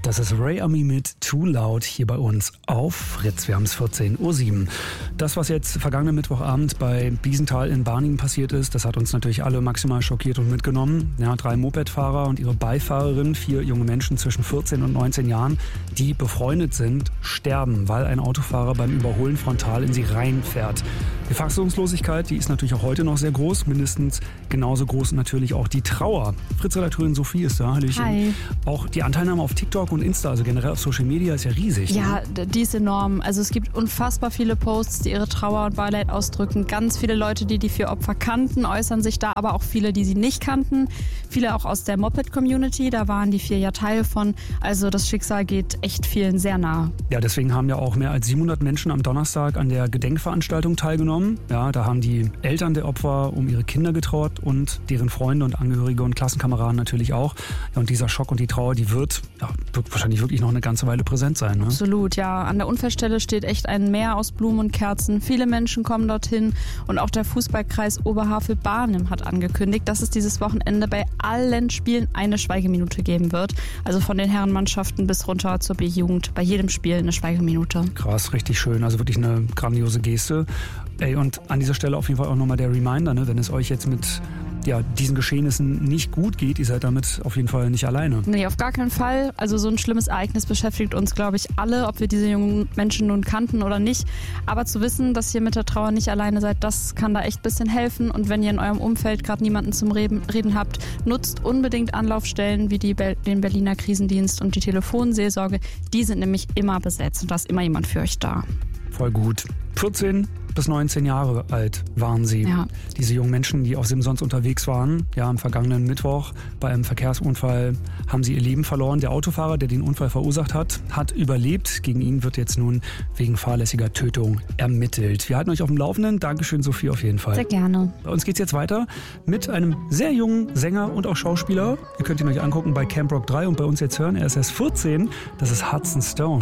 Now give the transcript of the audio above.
Das ist Ray Ami mit Too Loud hier bei uns auf Fritz. Wir haben es 14:07 Uhr. Das, was jetzt vergangenen Mittwochabend bei Biesenthal in Barnim passiert ist, das hat uns natürlich alle maximal schockiert und mitgenommen. Ja, 3 Mopedfahrer und ihre Beifahrerin, 4 junge Menschen zwischen 14 und 19 Jahren, die befreundet sind, sterben, weil ein Autofahrer beim Überholen frontal in sie reinfährt. Die Fassungslosigkeit, die ist natürlich auch heute noch sehr groß, mindestens genauso groß natürlich auch die Trauer. Fritz-Redakteurin Sophie ist da. Hallöchen. Hi. Auch die Anteilnahme auf TikTok und Insta, also generell auf Social Media, ist ja riesig. Ja, ne? die ist enorm. Also es gibt unfassbar viele Posts, die ihre Trauer und Beileid ausdrücken. Ganz viele Leute, die die 4 Opfer kannten, äußern sich da, aber auch viele, die sie nicht kannten. Viele auch aus der Moped-Community, da waren die 4 ja Teil von. Also das Schicksal geht echt vielen sehr nah. Ja, deswegen haben ja auch mehr als 700 Menschen am Donnerstag an der Gedenkveranstaltung teilgenommen. Ja, da haben die Eltern der Opfer um ihre Kinder getrauert und deren Freunde und Angehörige und Klassenkameraden natürlich auch. Ja, und dieser Schock und die Trauer, die wird wahrscheinlich wirklich noch eine ganze Weile präsent sein. Ne? Absolut, ja. An der Unfallstelle steht echt ein Meer aus Blumen und Kerzen. Viele Menschen kommen dorthin und auch der Fußballkreis Oberhavel-Barnim hat angekündigt, dass es dieses Wochenende bei allen Spielen eine Schweigeminute geben wird. Also von den Herrenmannschaften bis runter zur B-Jugend. Bei jedem Spiel eine Schweigeminute. Krass, richtig schön. Also wirklich eine grandiose Geste. Ey, und an dieser Stelle auf jeden Fall auch nochmal der Reminder, ne, wenn es euch jetzt mit diesen Geschehnissen nicht gut geht, ihr seid damit auf jeden Fall nicht alleine. Nee, auf gar keinen Fall. Also so ein schlimmes Ereignis beschäftigt uns, glaube ich, alle, ob wir diese jungen Menschen nun kannten oder nicht. Aber zu wissen, dass ihr mit der Trauer nicht alleine seid, das kann da echt ein bisschen helfen. Und wenn ihr in eurem Umfeld gerade niemanden zum Reden habt, nutzt unbedingt Anlaufstellen wie den Berliner Krisendienst und die Telefonseelsorge. Die sind nämlich immer besetzt und da ist immer jemand für euch da. Voll gut. 14 bis 19 Jahre alt waren sie. Ja. Diese jungen Menschen, die auf Simsons unterwegs waren. Ja, am vergangenen Mittwoch bei einem Verkehrsunfall haben sie ihr Leben verloren. Der Autofahrer, der den Unfall verursacht hat, hat überlebt. Gegen ihn wird jetzt nun wegen fahrlässiger Tötung ermittelt. Wir halten euch auf dem Laufenden. Dankeschön, Sophie, auf jeden Fall. Sehr gerne. Bei uns geht's jetzt weiter mit einem sehr jungen Sänger und auch Schauspieler. Ihr könnt ihn euch angucken bei Camp Rock 3 und bei uns jetzt hören. Er ist erst 14. Das ist Hudson Stone.